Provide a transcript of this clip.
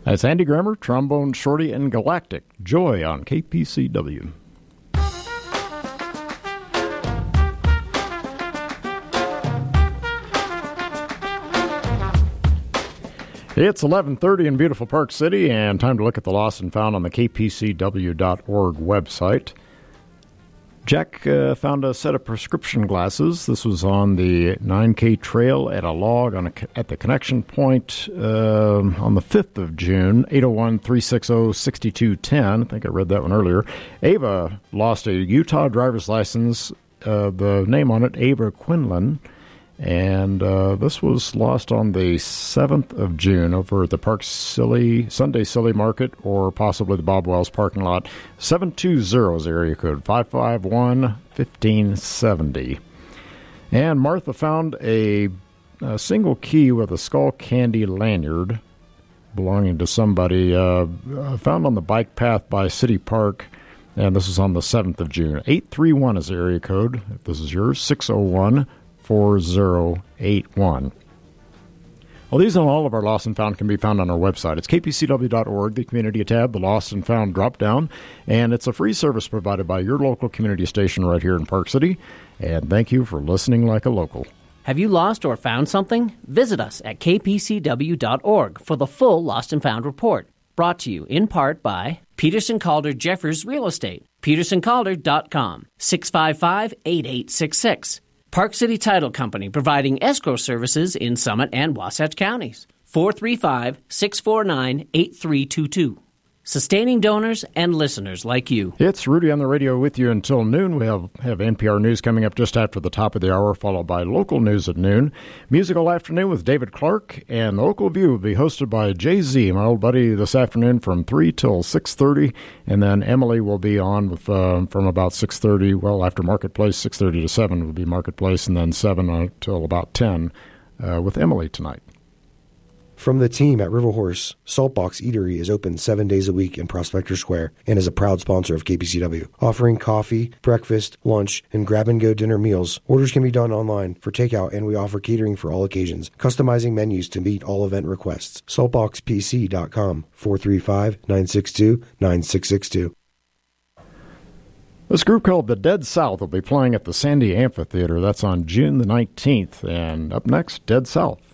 That's Andy Grammer, Trombone Shorty, and Galactic. Joy on KPCW. It's 11:30 in beautiful Park City, and time to look at the lost and found on the kpcw.org website. Jack found a set of prescription glasses. This was on the 9K trail at a log at the connection point on the 5th of June, 801-360-6210. I think I read that one earlier. Ava lost a Utah driver's license, the name on it, Ava Quinlan. And this was lost on the 7th of June over at the Sunday Silly Market, or possibly the Bob Wells parking lot. 720 is the area code, 551-1570. And Martha found a single key with a skull candy lanyard belonging to somebody found on the bike path by City Park. And this is on the 7th of June. 831 is the area code. If this is yours, 601-4081. Well, these and all of our Lost and Found can be found on our website. It's kpcw.org, the Community tab, the Lost and Found drop-down, and it's a free service provided by your local community station right here in Park City. And thank you for listening like a local. Have you lost or found something? Visit us at kpcw.org for the full Lost and Found report. Brought to you in part by Peterson Calder Jeffers Real Estate, petersoncalder.com, 655-8866. Park City Title Company, providing escrow services in Summit and Wasatch counties. 435-649-8322. Sustaining donors and listeners like you. It's Rudy on the radio with you until noon. We have NPR News coming up just after the top of the hour, followed by local news at noon. Musical Afternoon with David Clark, and Local View will be hosted by Jay-Z, my old buddy, this afternoon from 3 till 6:30. And then Emily will be on with from about 6:30, well, after Marketplace, 6:30 to 7 will be Marketplace, and then 7 until about 10 with Emily tonight. From the team at River Horse, Saltbox Eatery is open 7 days a week in Prospector Square and is a proud sponsor of KPCW, offering coffee, breakfast, lunch, and grab-and-go dinner meals. Orders can be done online for takeout, and we offer catering for all occasions, customizing menus to meet all event requests. Saltboxpc.com, 435-962-9662. This group called the Dead South will be playing at the Sandy Amphitheater. That's on June the 19th. And up next, Dead South.